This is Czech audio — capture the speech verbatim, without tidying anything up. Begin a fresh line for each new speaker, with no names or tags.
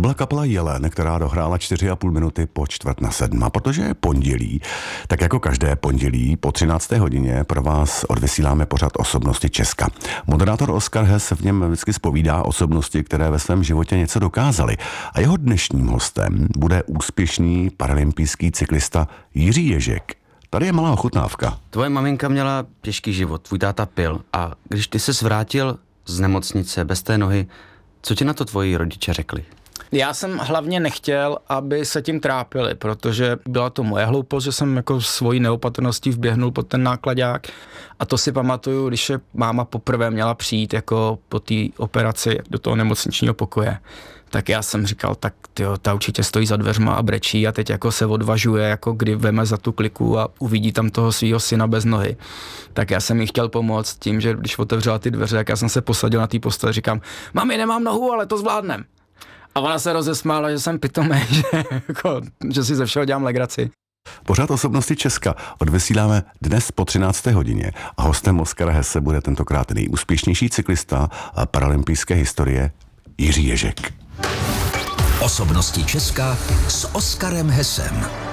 byla kapela Jelen, která dohrála čtyři a půl minuty po čtvrt na sedm. A protože je pondělí, tak jako každé pondělí po třinácté hodině pro vás odvysíláme pořad Osobnosti Česka. Moderátor Oskar Hess v něm vždycky zpovídá osobnosti, které ve svém životě něco dokázaly. A jeho dnešním hostem bude úspěšný paralympijský cyklista Jiří Ježek. Tady je malá ochutnávka.
Tvoje maminka měla těžký život, tvůj táta pil a když ty ses vrátil z nemocnice bez té nohy, co ti na to tvoji rodiče řekli?
Já jsem hlavně nechtěl, aby se tím trápili, protože byla to moje hloupost, že jsem jako svojí neopatrností vběhnul pod ten nákladák a to si pamatuju, když je máma poprvé měla přijít jako po té operaci do toho nemocničního pokoje. Tak já jsem říkal, tak tyjo, ta určitě stojí za dveřma a brečí a teď jako se odvažuje, jako kdy veme za tu kliku a uvidí tam toho svýho syna bez nohy. Tak já jsem jí chtěl pomoct tím, že když otevřela ty dveře, tak já jsem se posadil na té posteli, říkám, mami, nemám nohu, ale to zvládnem. A ona se rozesmála, že jsem pitomej, že, jako, že si ze všeho dělám legraci.
Pořád Osobnosti Česka odvysíláme dnes po třinácté hodině a hostem Oskara Hesse bude tentokrát nejúspěšnější cyklista paralympijské historie Jiří Ježek.
Osobnosti Česka s Oskarem Hessem.